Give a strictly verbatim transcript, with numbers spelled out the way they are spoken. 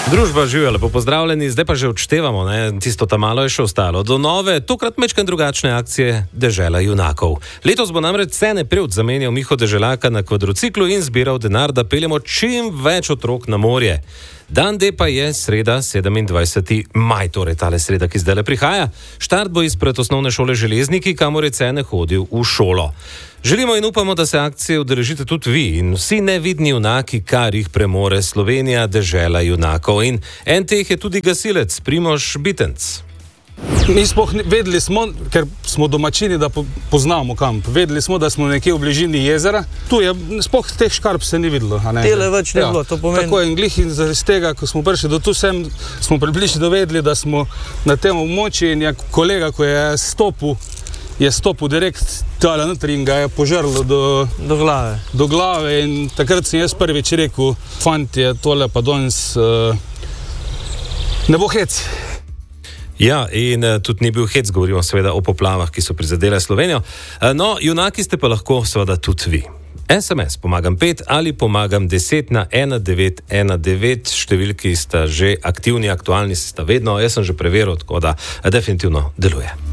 Družba živijo, lepo pozdravljeni, zdaj pa že odštevamo, ne? Tisto tam malo je še ostalo. Do nove, tokrat mečkaj drugačne akcije Dežela junakov. Letos bo namreč Cene Prevc zamenjal Miho Deželaka na kvadrociklu in zbiral denar, da peljemo čim več otrok na morje. Dan D pa je sreda, sedemindvajseti maj, torej tale sreda, ki zdaj le prihaja. Štart bo izpred osnovne šole Železniki, kamor je Cene hodil v šolo. Želimo in upamo, da se akcije udeležite tudi vi in vsi nevidni junaki, kar jih premore Slovenija, Dežela junakov. In en teh je tudi gasilec, Primož Bitenc. Mi sploh vedeli smo, ker smo domačini, da poznamo kamp. Vedeli smo, da smo nekje v bližini jezera. Tu je, sploh teh škarp se ni videlo. Tele več ne bilo, to pomeni. Tako in glih in zaradi tega, ko smo prišli do tu sem, smo približno dovedeli, da smo na tem območju in je kolega, ko je stopil, je stopil direkt tale notri in ga je požrlo do, do glave. Do glave in takrat sem jaz prvič rekel, fantje, tole pa danes uh, ne bo hec. Ja, in uh, tudi ni bil hec, govorimo seveda o poplavah, ki so prizadele Slovenijo. Uh, no, junaki ste pa lahko seveda tudi vi. S M S pomagam pet ali pomagam deset na ena devet ena devet, številki sta že aktivni, aktualni sta vedno, jaz sem že preveril, tako da definitivno deluje.